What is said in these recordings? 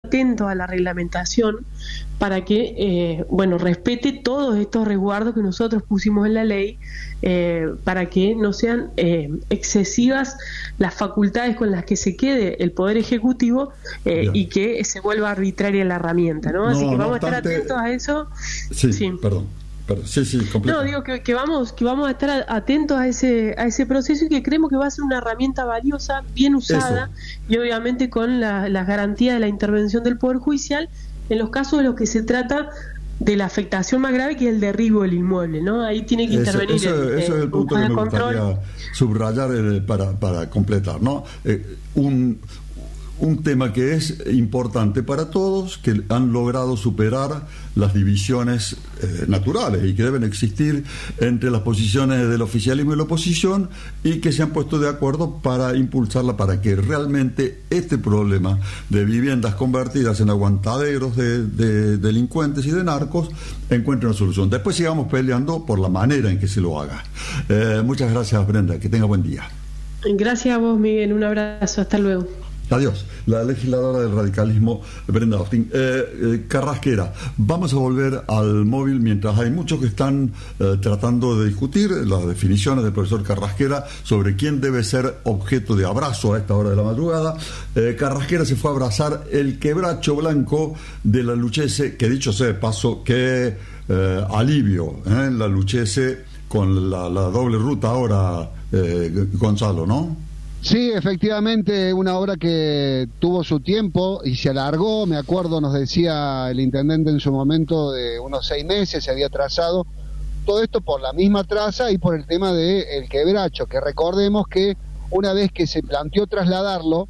atentos a la reglamentación para que, respete todos estos resguardos que nosotros pusimos en la ley, para que no sean excesivas las facultades con las que se quede el Poder Ejecutivo y que se vuelva arbitraria la herramienta, ¿no? Así que vamos a estar atentos a eso. Sí. Perdón. Sí, completo. No, digo que vamos a estar atentos a ese proceso y que creemos que va a ser una herramienta valiosa, bien usada, y obviamente con las garantías de la intervención del Poder Judicial en los casos en los que se trata de la afectación más grave, que es el derribo del inmueble, ¿no? Ahí tiene que intervenir eso es el punto que me gustaría subrayar para completar, ¿no? Un tema que es importante para todos, que han logrado superar las divisiones naturales y que deben existir entre las posiciones del oficialismo y la oposición, y que se han puesto de acuerdo para impulsarla, para que realmente este problema de viviendas convertidas en aguantaderos de delincuentes y de narcos encuentre una solución. Después sigamos peleando por la manera en que se lo haga. Muchas gracias, Brenda, que tenga buen día. Gracias a vos, Miguel, un abrazo, hasta luego. Adiós. La legisladora del radicalismo, Brenda Austin. Carrasquera, vamos a volver al móvil mientras hay muchos que están tratando de discutir las definiciones del profesor Carrasquera sobre quién debe ser objeto de abrazo a esta hora de la madrugada. Carrasquera se fue a abrazar el quebracho blanco de la Lucchese, que dicho sea de paso, que alivio, la Lucchese con la doble ruta ahora, Gonzalo, ¿no? Sí, efectivamente, una obra que tuvo su tiempo y se alargó. Me acuerdo, nos decía el intendente en su momento, de unos 6 meses se había trazado. Todo esto por la misma traza y por el tema del quebracho, que recordemos que una vez que se planteó trasladarlo,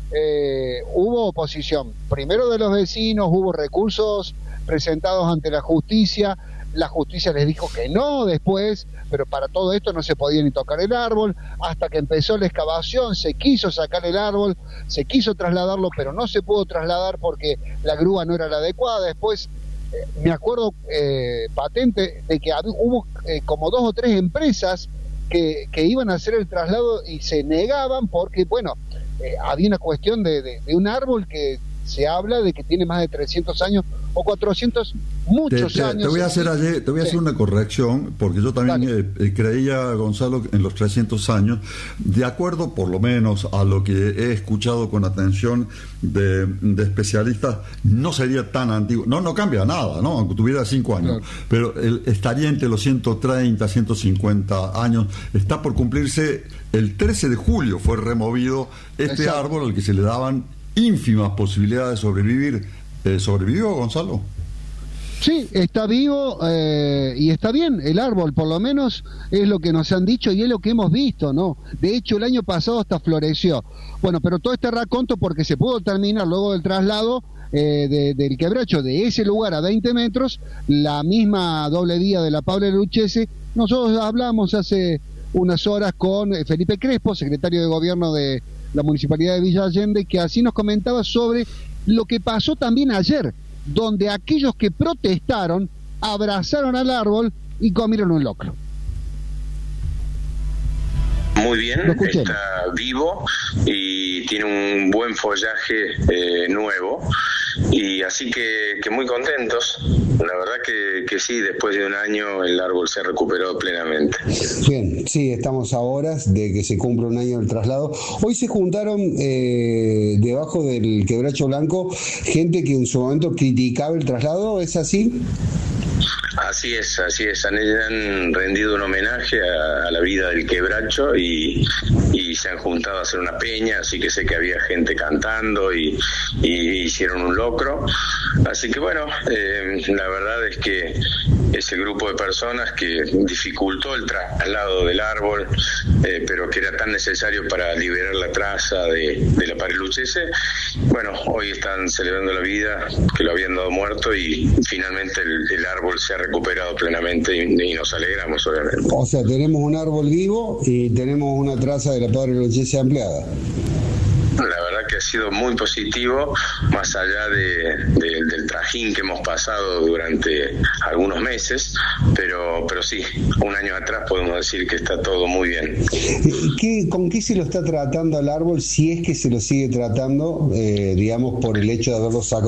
hubo oposición. Primero de los vecinos, hubo recursos presentados ante la justicia les dijo que no después, pero para todo esto no se podía ni tocar el árbol, hasta que empezó la excavación, se quiso sacar el árbol, se quiso trasladarlo, pero no se pudo trasladar porque la grúa no era la adecuada. Después, me acuerdo patente de que hubo como 2 o 3 empresas que iban a hacer el traslado y se negaban porque, había una cuestión de un árbol que se habla de que tiene más de 300 años o 400, muchos años. Te voy a hacer una corrección, porque yo también creía, Gonzalo, en los 300 años, de acuerdo por lo menos a lo que he escuchado con atención de especialistas, no sería tan antiguo. No cambia nada, ¿no? Aunque tuviera 5 años, pero estaría entre los 130, 150 años. Está por cumplirse, el 13 de julio fue removido este árbol al que se le daban ínfimas posibilidades de sobrevivir. ¿Sobrevivió, Gonzalo? Sí, está vivo y está bien. El árbol, por lo menos, es lo que nos han dicho y es lo que hemos visto, ¿no? De hecho, el año pasado hasta floreció. Bueno, pero todo este raconto porque se pudo terminar luego del traslado del quebracho de ese lugar a 20 metros, la misma doble vía de la Pablo Lucchese. Nosotros hablamos hace unas horas con Felipe Crespo, secretario de Gobierno de la Municipalidad de Villa Allende, que así nos comentaba sobre lo que pasó también ayer, donde aquellos que protestaron abrazaron al árbol y comieron un locro. Muy bien, está vivo y tiene un buen follaje nuevo, y así que muy contentos. La verdad que sí, después de un año el árbol se recuperó plenamente. Bien, sí, estamos a horas de que se cumpla un año del traslado. Hoy se juntaron debajo del quebracho blanco gente que en su momento criticaba el traslado, ¿es así? Así es, han rendido un homenaje a la vida del quebracho y se han juntado a hacer una peña, así que sé que había gente cantando y hicieron un locro, así que la verdad es que ese grupo de personas que dificultó el traslado del árbol, pero que era tan necesario para liberar la traza de la Pablo Lucchese, hoy están celebrando la vida, que lo habían dado muerto, y finalmente el árbol se ha recuperado plenamente y nos alegramos, obviamente. O sea, tenemos un árbol vivo y tenemos una traza de la Pablo Lucchese ampliada. La verdad que ha sido muy positivo, más allá del trajín que hemos pasado durante algunos meses, pero sí, un año atrás podemos decir que está todo muy bien. ¿Con qué se lo está tratando al árbol, si es que se lo sigue tratando, por el hecho de haberlo sacado